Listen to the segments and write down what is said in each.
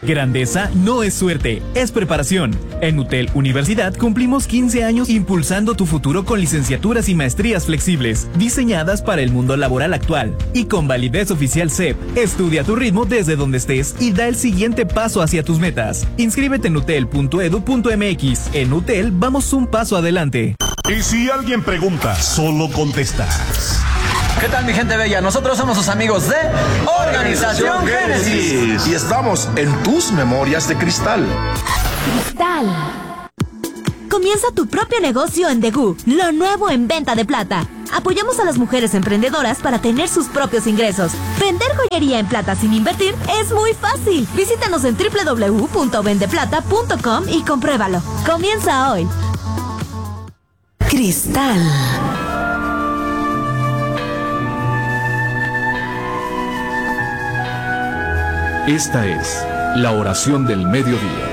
Grandeza no es suerte, es preparación. En UTEL Universidad cumplimos 15 años impulsando tu futuro con licenciaturas y maestrías flexibles, diseñadas para el mundo laboral actual. Y con validez oficial CEP, estudia a tu ritmo desde donde estés y da el siguiente paso hacia tus metas. Inscríbete en utel.edu.mx. En UTEL vamos un paso adelante. Y si alguien pregunta, solo contestas. ¿Qué tal, mi gente bella? Nosotros somos sus amigos de Organización Génesis. Y estamos en tus memorias de cristal. Cristal. Comienza tu propio negocio en Degú, lo nuevo en venta de plata. Apoyamos a las mujeres emprendedoras para tener sus propios ingresos. Vender joyería en plata sin invertir es muy fácil. Visítanos en www.vendeplata.com y compruébalo. Comienza hoy. Cristal. Esta es la oración del mediodía.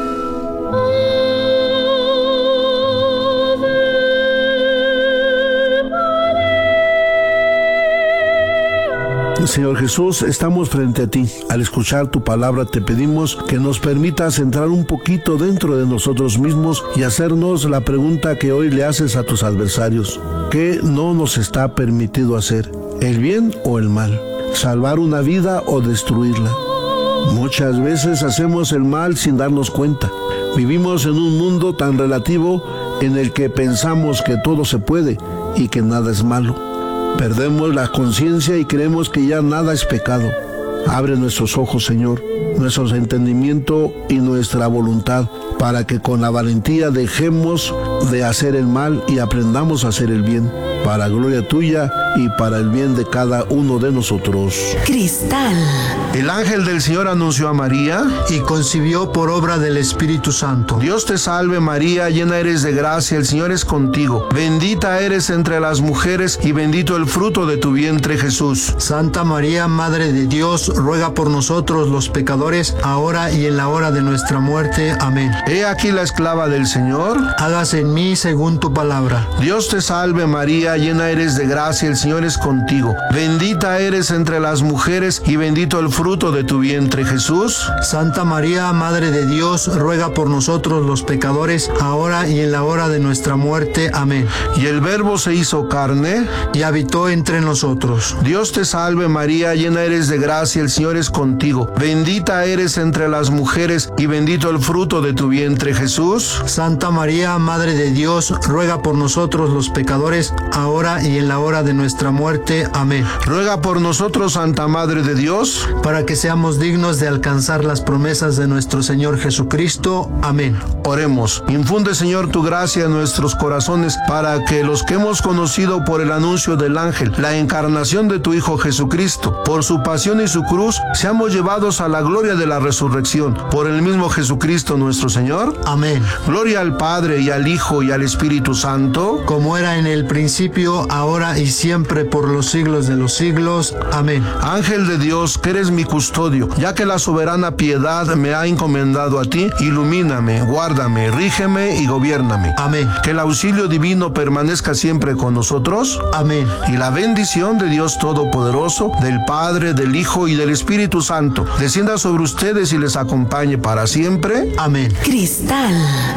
Señor Jesús, estamos frente a ti. Al escuchar tu palabra te pedimos que nos permitas entrar un poquito dentro de nosotros mismos y hacernos la pregunta que hoy le haces a tus adversarios. ¿Qué no nos está permitido hacer? ¿El bien o el mal? ¿Salvar una vida o destruirla? Muchas veces hacemos el mal sin darnos cuenta. Vivimos en un mundo tan relativo en el que pensamos que todo se puede y que nada es malo. Perdemos la conciencia y creemos que ya nada es pecado. Abre nuestros ojos, Señor, nuestro entendimiento y nuestra voluntad, para que con la valentía dejemos de hacer el mal y aprendamos a hacer el bien, para gloria tuya y para el bien de cada uno de nosotros. Cristal. El ángel del Señor anunció a María y concibió por obra del Espíritu Santo. Dios te salve María, llena eres de gracia, el Señor es contigo. Bendita eres entre las mujeres y bendito el fruto de tu vientre, Jesús. Santa María, Madre de Dios, ruega por nosotros los pecadores, ahora y en la hora de nuestra muerte. Amén. He aquí la esclava del Señor. Hágase en mí según tu palabra. Dios te salve María, llena eres de gracia, el Señor es contigo. Bendita eres entre las mujeres y bendito el fruto de tu vientre, Jesús. Santa María, Madre de Dios, ruega por nosotros los pecadores, ahora y en la hora de nuestra muerte. Amén. Y el Verbo se hizo carne y habitó entre nosotros. Dios te salve María, llena eres de gracia, el Señor es contigo. Bendita eres entre las mujeres y bendito el fruto de tu vientre, Jesús. Santa María, Madre de Dios, ruega por nosotros los pecadores, ahora y en la hora de nuestra muerte. Amén. Ruega por nosotros, Santa Madre de Dios, para que seamos dignos de alcanzar las promesas de nuestro Señor Jesucristo. Amén. Oremos. Infunde, Señor, tu gracia en nuestros corazones, para que los que hemos conocido por el anuncio del ángel, la encarnación de tu Hijo Jesucristo, por su pasión y su cruz, seamos llevados a la gloria de la resurrección. Por el mismo Jesucristo nuestro Señor. Amén. Gloria al Padre, y al Hijo, y al Espíritu Santo, como era en el principio, ahora y siempre, por los siglos de los siglos. Amén. Ángel de Dios, que eres mi custodio, ya que la soberana piedad me ha encomendado a ti, ilumíname, guárdame, rígeme y gobiérname. Amén. Que el auxilio divino permanezca siempre con nosotros. Amén. Y la bendición de Dios Todopoderoso, del Padre, del Hijo y del Espíritu Santo, descienda sobre ustedes y les acompañe para siempre. Amén. Cristal.